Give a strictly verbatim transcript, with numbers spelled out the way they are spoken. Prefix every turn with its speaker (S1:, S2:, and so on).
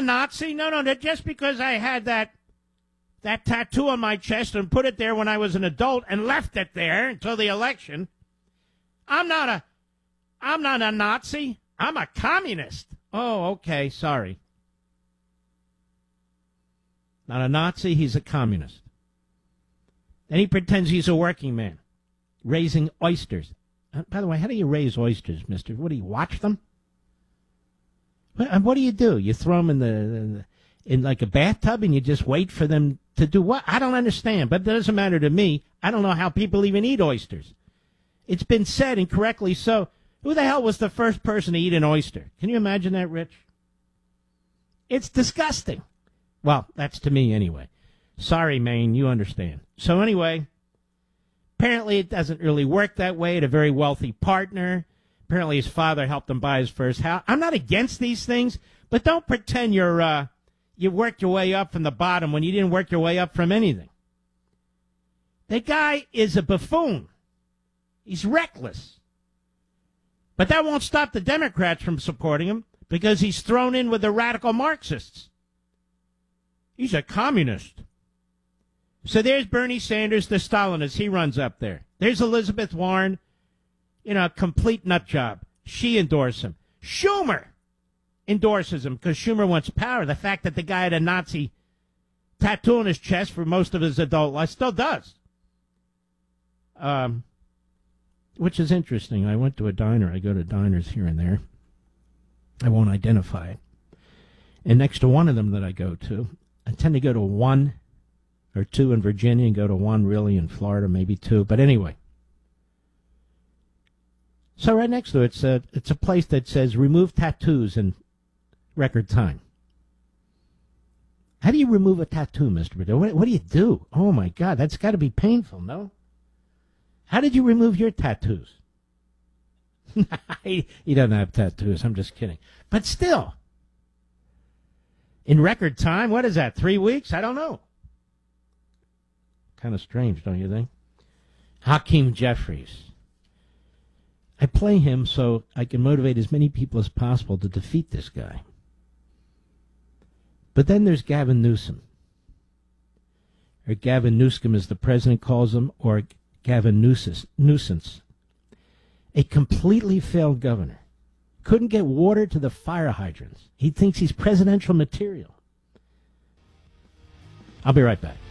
S1: a Nazi. No, no, that just because I had that that tattoo on my chest and put it there when I was an adult and left it there until the election. I'm not a I'm not a Nazi. I'm a communist. Oh, okay, sorry. Not a Nazi, he's a communist. Then he pretends he's a working man, raising oysters. Uh, by the way, how do you raise oysters, mister? What, do you watch them? What, what do you do? You throw them in the, in the in like a bathtub and you just wait for them to do what? I don't understand, but it doesn't matter to me. I don't know how people even eat oysters. It's been said, incorrectly so, who the hell was the first person to eat an oyster? Can you imagine that, Rich? It's disgusting. Well, that's to me anyway. Sorry, Maine, you understand. So anyway, apparently it doesn't really work that way. He had a very wealthy partner. Apparently his father helped him buy his first house. I'm not against these things, but don't pretend you're uh, you worked your way up from the bottom when you didn't work your way up from anything. The guy is a buffoon. He's reckless. But that won't stop the Democrats from supporting him because he's thrown in with the radical Marxists. He's a communist. So there's Bernie Sanders, the Stalinist. He runs up there. There's Elizabeth Warren, you know, a complete nut job. She endorses him. Schumer endorses him because Schumer wants power. The fact that the guy had a Nazi tattoo on his chest for most of his adult life still does. Um, which is interesting. I went to a diner. I go to diners here and there. I won't identify it. And next to one of them that I go to, I tend to go to one or two in Virginia and go to one really in Florida, maybe two. But anyway. So right next to it, it's a, it's a place that says remove tattoos in record time. How do you remove a tattoo, Mister Bedell? What, what do you do? Oh, my God, that's got to be painful, no? How did you remove your tattoos? he, he doesn't have tattoos. I'm just kidding. But still, in record time, what is that, three weeks? I don't know. Kind of strange, don't you think? Hakeem Jeffries. I play him so I can motivate as many people as possible to defeat this guy. But then there's Gavin Newsom. Or Gavin Newsom, as the president calls him, or Gavin Nuisance. A completely failed governor. Couldn't get water to the fire hydrants. He thinks he's presidential material. I'll be right back.